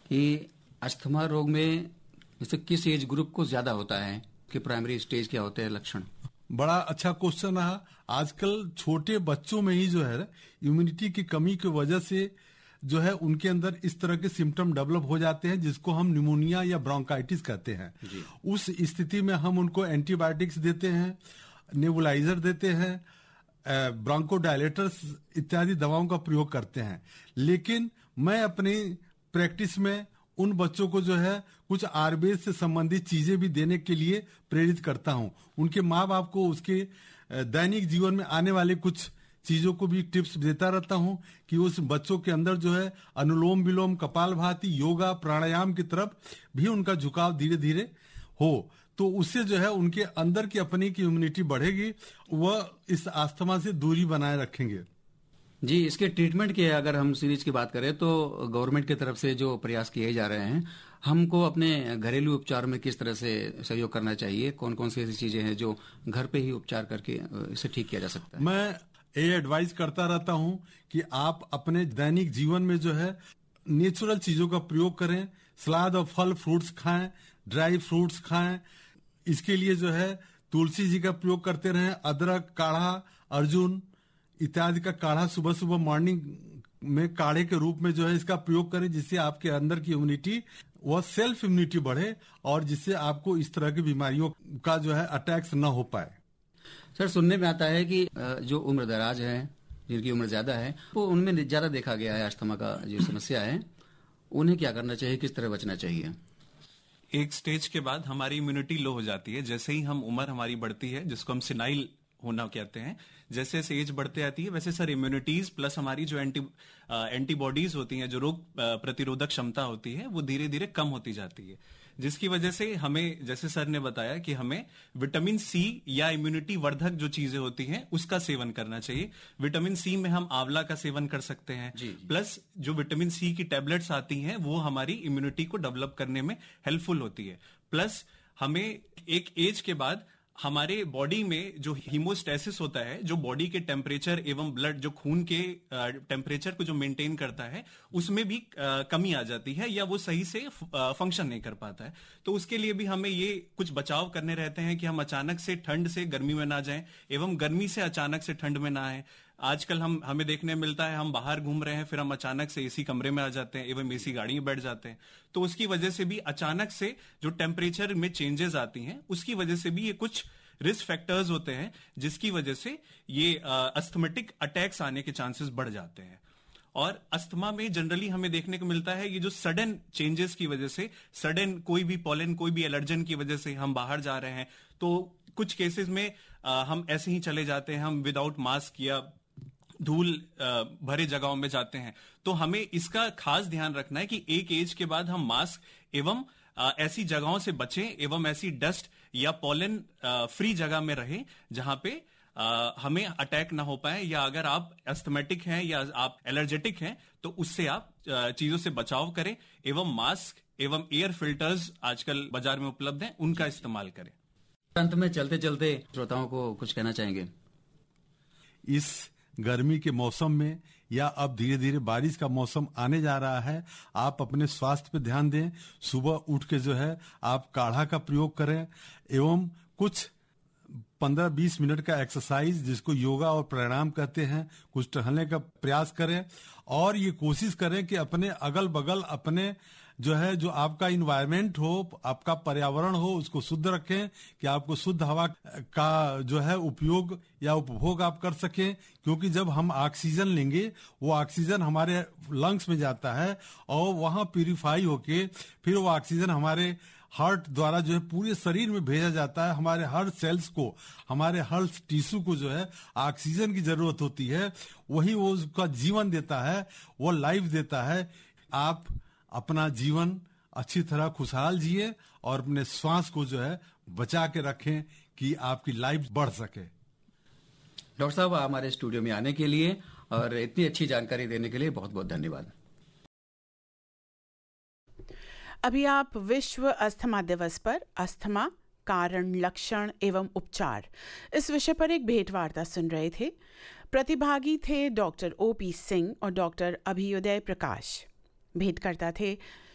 कि अस्थमा रोग में जैसे किस एज ग्रुप को ज्यादा होता है, कि प्राइमरी स्टेज क्या होते हैं लक्षण? बड़ा अच्छा क्वेश्चन रहा। आजकल छोटे बच्चों में ही जो है इम्यूनिटी की कमी की वजह से जो है उनके अंदर इस तरह के सिम्टम डेवलप हो जाते हैं जिसको हम निमोनिया या ब्रोंकाइटिस कहते हैं। उस स्थिति में हम उनको एंटीबायोटिक्स देते हैं, नेबुलाइजर देते हैं, ब्रोंकोडायलेटर्स इत्यादि दवाओं का प्रयोग करते हैं। लेकिन मैं अपनी प्रैक्टिस में उन बच्चों को जो है कुछ आयुर्वेद से संबंधित चीजें भी देने के लिए प्रेरित करता हूं। उनके माँ बाप को उसके दैनिक जीवन में आने वाले कुछ चीजों को भी टिप्स देता रहता हूं कि उस बच्चों के अंदर जो है अनुलोम विलोम, कपालभाति, योगा, प्राणायाम की तरफ भी उनका झुकाव धीरे धीरे हो, तो उससे जो है उनके अंदर की अपनी की इम्यूनिटी बढ़ेगी, वह इस अस्थमा से दूरी बनाए रखेंगे। जी, इसके ट्रीटमेंट की अगर हम सीरीज की बात करें तो गवर्नमेंट की तरफ से जो प्रयास किए जा रहे हैं, हमको अपने घरेलू उपचार में किस तरह से सहयोग करना चाहिए? कौन कौन सी ऐसी चीजें हैं जो घर पे ही उपचार करके इसे ठीक किया जा सकता है? मैं ये एडवाइस करता रहता हूं कि आप अपने दैनिक जीवन में जो है नेचुरल चीजों का प्रयोग करें। सलाद और फल फ्रूट्स खाएं, ड्राई फ्रूट्स खाएं। इसके लिए जो है तुलसी जी का प्रयोग करते रहें। अदरक, काढ़ा, अर्जुन इत्यादि का काढ़ा सुबह सुबह मॉर्निंग में काढ़े के रूप में जो है इसका प्रयोग करें, जिससे आपके अंदर की इम्यूनिटी वह सेल्फ इम्यूनिटी बढ़े और जिससे आपको इस तरह की बीमारियों का जो है अटैक्स न हो पाए। सर, सुनने में आता है कि जो उम्र दराज है, जिनकी उम्र ज्यादा है, वो उनमें ज्यादा देखा गया है अस्थमा का जो समस्या है, उन्हें क्या करना चाहिए, किस तरह बचना चाहिए? एक स्टेज के बाद हमारी इम्यूनिटी लो हो जाती है। जैसे ही हम उम्र हमारी बढ़ती है, जिसको हम सिनाइल होना कहते हैं, जैसे जैसे एज बढ़ते आती है वैसे सर इम्यूनिटीज प्लस हमारी जो एंटीबॉडीज होती हैं, जो रोग प्रतिरोधक क्षमता होती है, वो धीरे धीरे कम होती जाती है, जिसकी वजह से हमें, जैसे सर ने बताया, कि हमें विटामिन सी या इम्यूनिटी वर्धक जो चीजें होती हैं उसका सेवन करना चाहिए। विटामिन सी में हम आंवला का सेवन कर सकते हैं। प्लस जो विटामिन सी की टैबलेट्स आती हैं वो हमारी इम्यूनिटी को डेवलप करने में हेल्पफुल होती है। प्लस हमें एक एज के बाद हमारे बॉडी में जो हीमोस्टेसिस होता है, जो बॉडी के टेम्परेचर एवं ब्लड, जो खून के टेम्परेचर को जो मेंटेन करता है, उसमें भी कमी आ जाती है या वो सही से फंक्शन नहीं कर पाता है। तो उसके लिए भी हमें ये कुछ बचाव करने रहते हैं कि हम अचानक से ठंड से गर्मी में ना जाएं एवं गर्मी से अचानक से ठंड में ना आए। आजकल हमें देखने मिलता है, हम बाहर घूम रहे हैं, फिर हम अचानक से एसी कमरे में आ जाते हैं एवं एसी गाड़ी में बैठ जाते हैं। तो उसकी वजह से भी अचानक से जो टेम्परेचर में चेंजेस आती हैं, उसकी वजह से भी ये कुछ रिस्क फैक्टर्स होते हैं, जिसकी वजह से ये अस्थमेटिक अटैक्स आने के चांसेस बढ़ जाते हैं। और अस्थमा में जनरली हमें देखने को मिलता है ये जो सडन चेंजेस की वजह से, सडन कोई भी पॉलन, कोई भी एलर्जन की वजह से हम बाहर जा रहे हैं, तो कुछ केसेस में हम ऐसे ही चले जाते हैं, हम विदाउट मास्क या धूल भरे जगहों में जाते हैं। तो हमें इसका खास ध्यान रखना है कि एक एज के बाद हम मास्क एवं ऐसी जगहों से बचें एवं ऐसी डस्ट या पॉलन फ्री जगह में रहें जहां पे हमें अटैक ना हो पाए, या अगर आप एस्थमेटिक हैं या आप एलर्जेटिक हैं तो उससे आप चीजों से बचाव करें एवं मास्क एवं एयर फिल्टर्स आजकल बाजार में उपलब्ध हैं, उनका इस्तेमाल करें। अंत में चलते चलते श्रोताओं को कुछ कहना चाहेंगे? इस गर्मी के मौसम में या अब धीरे धीरे बारिश का मौसम आने जा रहा है, आप अपने स्वास्थ्य पे ध्यान दें। सुबह उठ के जो है आप काढ़ा का प्रयोग करें एवं कुछ 15-20 मिनट का एक्सरसाइज, जिसको योगा और प्राणायाम कहते हैं, कुछ टहलने का प्रयास करें। और ये कोशिश करें कि अपने अगल बगल, अपने जो है जो आपका इन्वायरमेंट हो, आपका पर्यावरण हो, उसको शुद्ध रखें कि आपको शुद्ध हवा का जो है उपयोग या उपभोग आप कर सकें। क्योंकि जब हम ऑक्सीजन लेंगे, वो ऑक्सीजन हमारे लंग्स में जाता है और वहां प्यूरिफाई होके फिर वो ऑक्सीजन हमारे हार्ट द्वारा जो है पूरे शरीर में भेजा जाता है। हमारे हर सेल्स को, हमारे हर टिश्यू को जो है ऑक्सीजन की जरूरत होती है, वही वो उसका जीवन देता है, वो लाइफ देता है। आप अपना जीवन अच्छी तरह खुशहाल जिए और अपने श्वास को जो है बचा के रखें कि आपकी लाइफ बढ़ सके। डॉक्टर साहब, हमारे स्टूडियो में आने के लिए और इतनी अच्छी जानकारी देने के लिए बहुत बहुत धन्यवाद। अभी आप विश्व अस्थमा दिवस पर अस्थमा कारण, लक्षण एवं उपचार इस विषय पर एक भेंटवार्ता सुन रहे थे। प्रतिभागी थे डॉक्टर OP सिंह और डॉक्टर अभ्युदय प्रकाश। भेंटकर्ता थे